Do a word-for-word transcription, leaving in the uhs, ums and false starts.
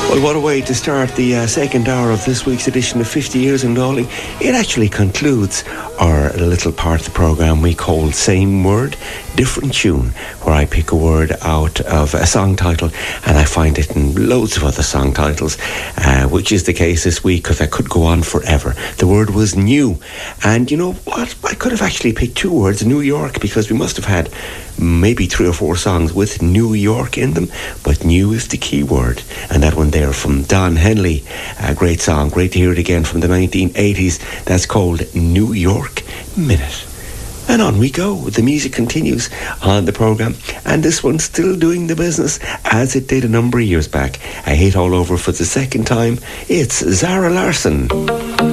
Well, what a way to start the uh, second hour of this week's edition of fifty Years in Galling. It actually concludes our little part of the programme we call Same Word, Different Tune, where I pick a word out of a song title and I find it in loads of other song titles, uh, which is the case this week because I could go on forever. The word was new. And you know what? I could have actually picked two words, New York, because we must have had maybe three or four songs with New York in them, but new is the key word. And that one there from Don Henley, a great song, great to hear it again from the nineteen eighties. That's called New York Minute. And on we go. The music continues on the programme, and this one's still doing the business as it did a number of years back. A hit all over for the second time. It's Zara Larsson.